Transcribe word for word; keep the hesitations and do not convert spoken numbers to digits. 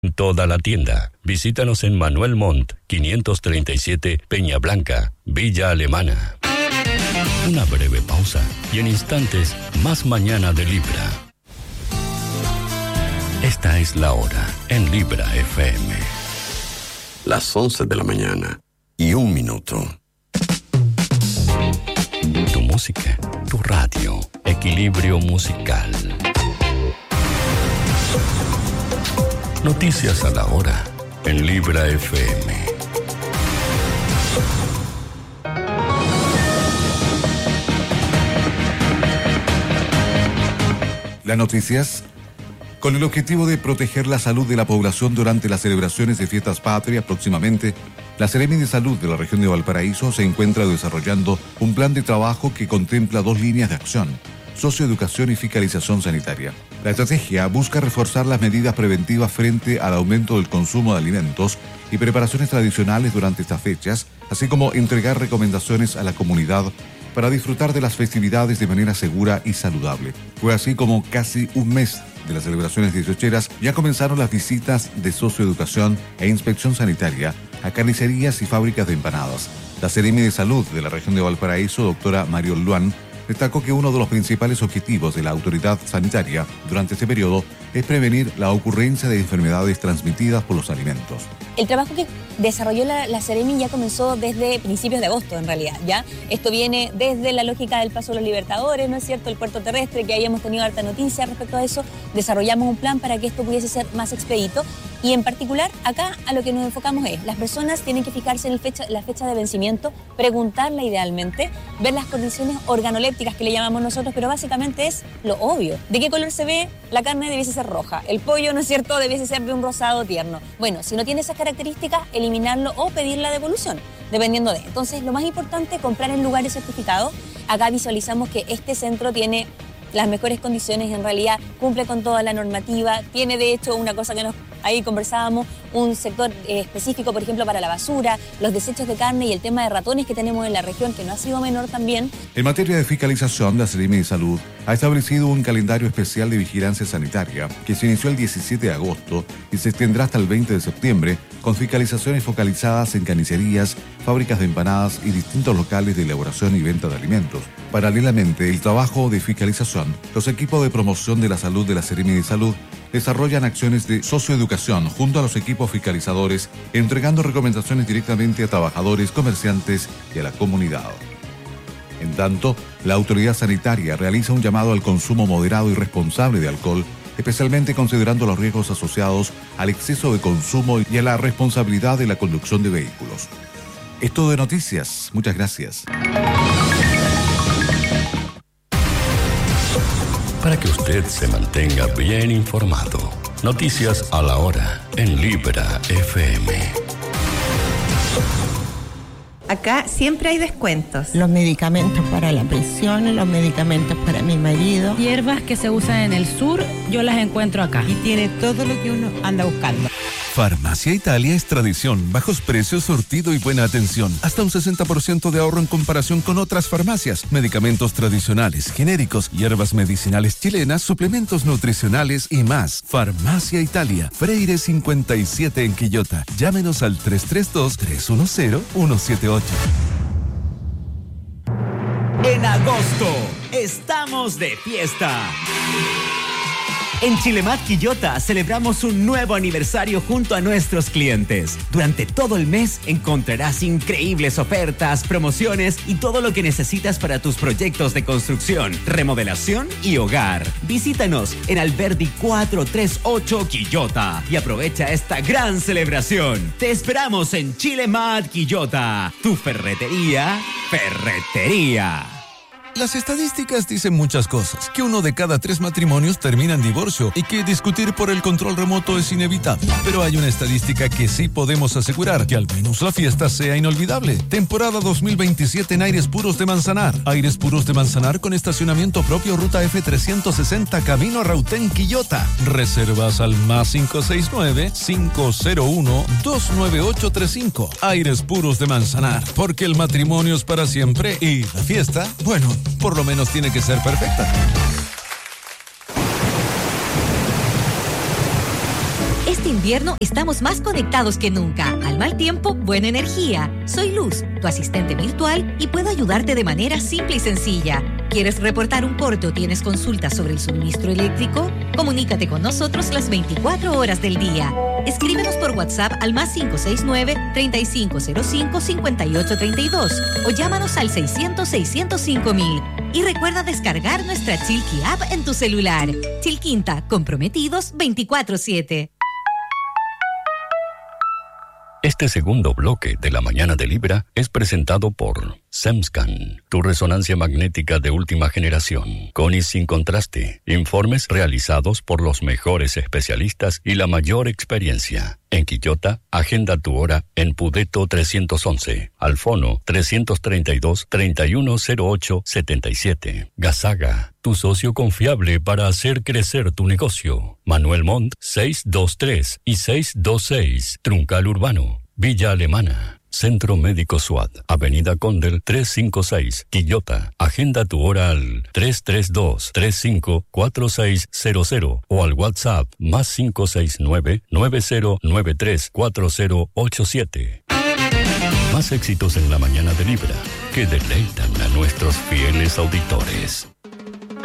Toda la tienda. Visítanos en Manuel Montt, quinientos treinta y siete, Peña Blanca, Villa Alemana. Una breve pausa y en instantes, más mañana de Libra. Esta es la hora en Libra F M. Las once de la mañana y un minuto. Tu música, tu radio, equilibrio musical. Noticias a la hora en Libra F M. Las noticias. Con el objetivo de proteger la salud de la población durante las celebraciones de fiestas patrias próximamente, la Seremi de Salud de la región de Valparaíso se encuentra desarrollando un plan de trabajo que contempla dos líneas de acción: socioeducación y fiscalización sanitaria. La estrategia busca reforzar las medidas preventivas frente al aumento del consumo de alimentos y preparaciones tradicionales durante estas fechas, así como entregar recomendaciones a la comunidad para disfrutar de las festividades de manera segura y saludable. Fue así como casi un mes de las celebraciones dieciocheras ya comenzaron las visitas de socioeducación e inspección sanitaria a carnicerías y fábricas de empanadas. La Seremi de Salud de la región de Valparaíso, doctora Mariol Luan, destacó que uno de los principales objetivos de la autoridad sanitaria durante este periodo es prevenir la ocurrencia de enfermedades transmitidas por los alimentos. El trabajo que desarrolló la, la Seremi ya comenzó desde principios de agosto, en realidad, ¿ya? Esto viene desde la lógica del Paso de los Libertadores, ¿no es cierto?, el puerto terrestre, que habíamos tenido harta noticia respecto a eso. Desarrollamos un plan para que esto pudiese ser más expedito y, en particular, acá a lo que nos enfocamos es, las personas tienen que fijarse en el fecha, la fecha de vencimiento, preguntarla idealmente, ver las condiciones organolépticas que le llamamos nosotros, pero básicamente es lo obvio. ¿De qué color se ve? La carne debiese ser roja, el pollo, ¿no es cierto?, debiese ser de un rosado tierno. Bueno, si no tiene esas características, eliminarlo o pedir la devolución, dependiendo de. Entonces, lo más importante, comprar en lugares certificados. Acá visualizamos que este centro tiene las mejores condiciones, en realidad cumple con toda la normativa, tiene de hecho una cosa que nos, ahí conversábamos, un sector eh, específico, por ejemplo, para la basura, los desechos de carne y el tema de ratones que tenemos en la región, que no ha sido menor también. En materia de fiscalización, la Seremi de Salud ha establecido un calendario especial de vigilancia sanitaria que se inició el diecisiete de agosto y se extenderá hasta el veinte de septiembre, con fiscalizaciones focalizadas en carnicerías, fábricas de empanadas y distintos locales de elaboración y venta de alimentos. Paralelamente, el trabajo de fiscalización, los equipos de promoción de la salud de la Seremi de Salud desarrollan acciones de socioeducación junto a los equipos fiscalizadores, entregando recomendaciones directamente a trabajadores, comerciantes y a la comunidad. En tanto, la autoridad sanitaria realiza un llamado al consumo moderado y responsable de alcohol, especialmente considerando los riesgos asociados al exceso de consumo y a la responsabilidad de la conducción de vehículos. Es todo de noticias. Muchas gracias. Para que usted se mantenga bien informado. Noticias a la hora en Libra F M. Acá siempre hay descuentos. Los medicamentos para la presión, los medicamentos para mi marido. Hierbas que se usan en el sur, yo las encuentro acá. Y tiene todo lo que uno anda buscando. Farmacia Italia es tradición, bajos precios, surtido y buena atención. Hasta un sesenta por ciento de ahorro en comparación con otras farmacias. Medicamentos tradicionales, genéricos, hierbas medicinales chilenas, suplementos nutricionales y más. Farmacia Italia, Freire cincuenta y siete en Quillota. Llámenos al tres tres dos, tres uno cero, uno siete ocho. En agosto, estamos de fiesta. En Chilemat Quillota celebramos un nuevo aniversario junto a nuestros clientes. Durante todo el mes encontrarás increíbles ofertas, promociones y todo lo que necesitas para tus proyectos de construcción, remodelación y hogar. Visítanos en Alberdi cuatrocientos treinta y ocho Quillota y aprovecha esta gran celebración. Te esperamos en Chilemat Quillota, tu ferretería, ferretería. Las estadísticas dicen muchas cosas, que uno de cada tres matrimonios termina en divorcio y que discutir por el control remoto es inevitable. Pero hay una estadística que sí podemos asegurar, que al menos la fiesta sea inolvidable. Temporada dos mil veintisiete en Aires Puros de Manzanar. Aires Puros de Manzanar con estacionamiento propio, ruta F trescientos sesenta, camino a Rautén, Quillota. Reservas al más cinco seis nueve, cinco cero uno, dos nueve ocho tres cinco. Aires Puros de Manzanar, porque el matrimonio es para siempre y la fiesta, bueno, por lo menos tiene que ser perfecta. Este invierno estamos más conectados que nunca. Al mal tiempo, buena energía. Soy Luz, tu asistente virtual, y puedo ayudarte de manera simple y sencilla. ¿Quieres reportar un corte o tienes consultas sobre el suministro eléctrico? Comunícate con nosotros las veinticuatro horas del día. Escríbenos por WhatsApp al más cinco seis nueve, treinta y cinco cero cinco, cincuenta y ocho treinta y dos o llámanos al seiscientos, seiscientos cinco mil. Y recuerda descargar nuestra Chilqui app en tu celular. Chilquinta, comprometidos veinticuatro siete. Este segundo bloque de la mañana de Libra es presentado por SEMSCAN, tu resonancia magnética de última generación, con y sin contraste, informes realizados por los mejores especialistas y la mayor experiencia. En Quillota, agenda tu hora en Pudeto trescientos once, al fono trescientos treinta y dos, treinta y uno cero ocho, setenta y siete. Gazaga, tu socio confiable para hacer crecer tu negocio. Manuel Montt, seiscientos veintitrés y seiscientos veintiséis, Truncal Urbano, Villa Alemana. Centro Médico SWAT, Avenida Condel trescientos cincuenta y seis, Quillota. Agenda tu hora al tres tres dos, treinta y cinco, cuarenta y seis cero cero o al WhatsApp más cinco seis nueve, nueve cero nueve tres, cuatro cero ocho siete. Más éxitos en la mañana de Libra que deleitan a nuestros fieles auditores.